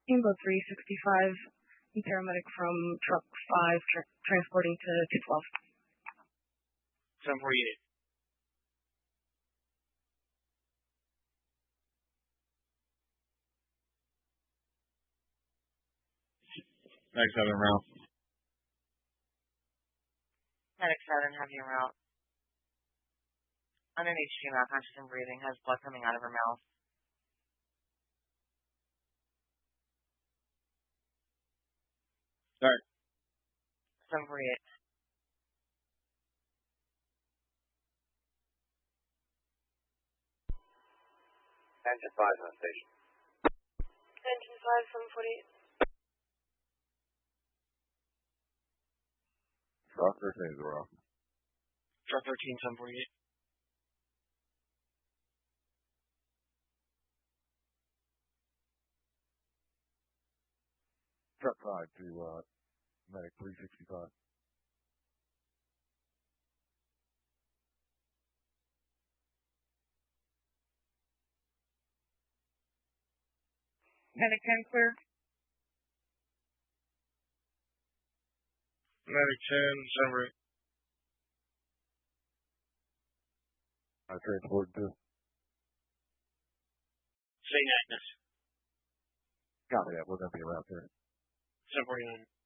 Inbo 365, paramedic from truck 5, transporting to 212. 748. Medic 7 en route. Medic 7, have you en route. Underneath female, conscious and breathing, has blood coming out of her mouth. Start. 748. Engine 5 on station. Engine 5, 748. Truck 13 is rough. Truck 13, 748. Truck 5 to medic 365. Medic 10 clear. Medic 10, 748. I transported to. St. Agnes. Copy that. We're going to be around there. 749.